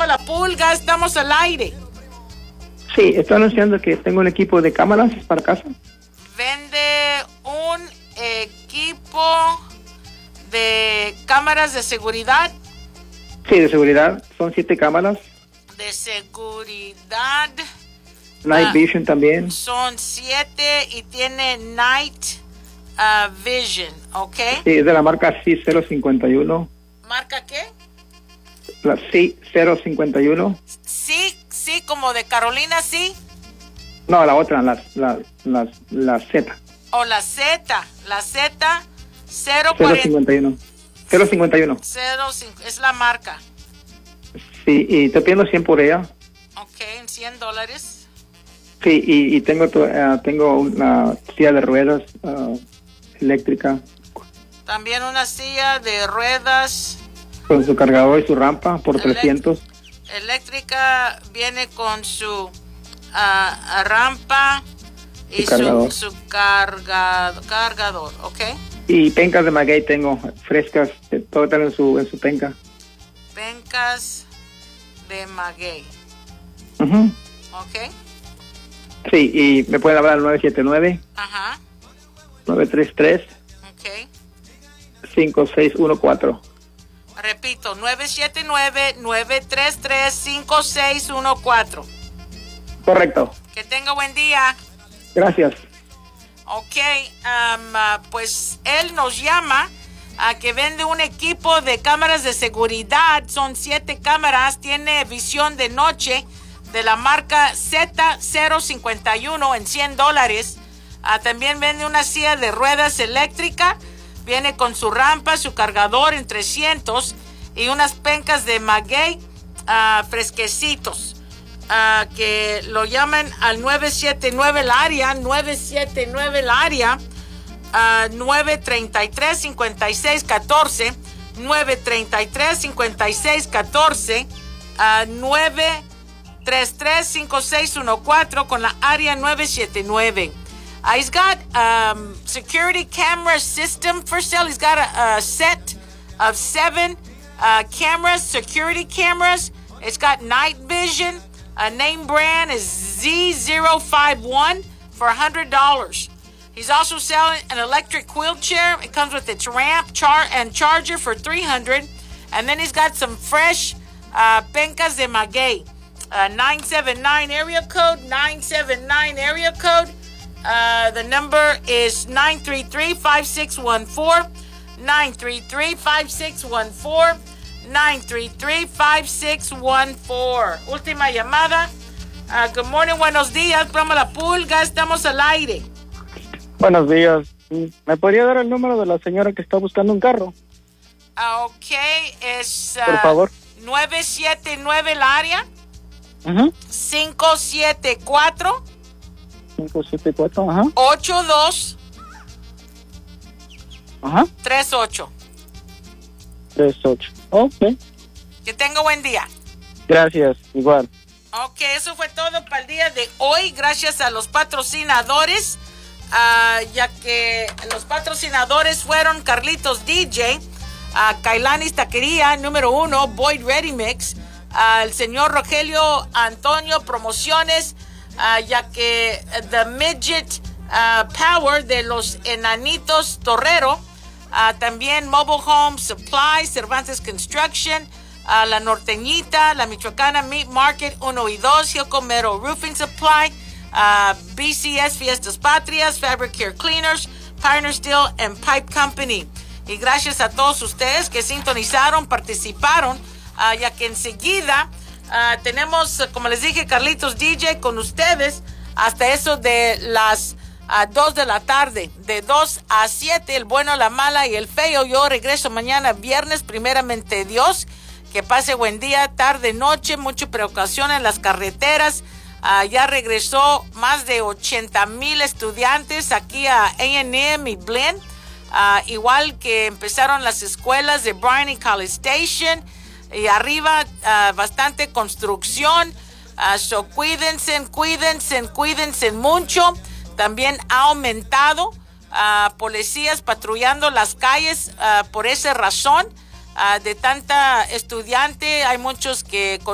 Broma La Pulga, estamos al aire. Sí, estoy anunciando que tengo un equipo de cámaras para casa. Vende un equipo de cámaras de seguridad. Sí, de seguridad. Son 7 cámaras. De seguridad. Night Vision también. Son 7 y tiene Night Vision, ¿ok? Sí, es de la marca C051. ¿Marca qué? La C051. Sí, como de Carolina, sí. No, la otra, la Z. O la Z 051. 051. 05, es la marca. Sí, y te pido 100 por ella. Ok, en $100. Sí, y tengo una silla de ruedas eléctrica. También una silla de ruedas. Con su cargador y su rampa por 300. Eléctrica, viene con su rampa y su cargador, ¿ok? Y pencas de maguey tengo, frescas, todo está en su penca. Pencas de maguey. Uh-huh. ¿Ok? Sí, y me pueden hablar al 979. Ajá. 933. Ok. 5614. Repito, 979-933-5614. Correcto. Que tenga buen día. Gracias. Ok, pues él nos llama a que vende un equipo de cámaras de seguridad. Son 7 cámaras, tiene visión de noche de la marca Z051 en $100. También vende una silla de ruedas eléctrica. Viene con su rampa, su cargador en 300 y unas pencas de maguey fresquecitos. Que lo llaman al 979 el área, 933-5614, 933-5614, 933-5614 con la área 979. He's got security camera system for sale. He's got a set of 7 cameras, security cameras. It's got night vision. Name brand is Z051 for $100. He's also selling an electric wheelchair. It comes with its ramp, and charger for $300. And then he's got some fresh pencas de maguey. 979 area code, 979 area code. The number is 933-5614, 933-5614, 933-5614. Última llamada. Good morning, buenos días, Broma La Pulga, estamos al aire. Buenos días. ¿Me podría dar el número de la señora que está buscando un carro? Ok, es... Por favor. 979 el área. Ajá. 574. 574, ajá. 82. Ajá. 38. 38. Ok. Que tenga buen día. Gracias, igual. Ok, eso fue todo para el día de hoy. Gracias a los patrocinadores. Ya que los patrocinadores fueron Carlitos DJ, Kailanis Taquería, número 1, Boyd Ready Mix, el señor Rogelio Antonio Promociones, ya que The Midget Power de los Enanitos Torrero, también Mobile Home Supply, Cervantes Construction, La Norteñita, La Michoacana Meat Market 1 y 2, Gilco Mero Roofing Supply, BCS Fiestas Patrias, Fabric Care Cleaners, Pioneer Steel and Pipe Company. Y gracias a todos ustedes que sintonizaron, participaron, ya que enseguida tenemos, como les dije, Carlitos DJ con ustedes hasta eso de las 2 de la tarde, de 2 a 7, el bueno, la mala y el feo. Yo regreso mañana viernes, primeramente Dios. Que pase buen día, tarde, noche, mucha precaución en las carreteras. Ya regresó más de 80,000 estudiantes aquí a A&M y Blinn. Igual que empezaron las escuelas de Bryan y College Station. Y arriba bastante construcción. So cuídense mucho. También ha aumentado policías patrullando las calles por esa razón. De tanta estudiante, hay muchos que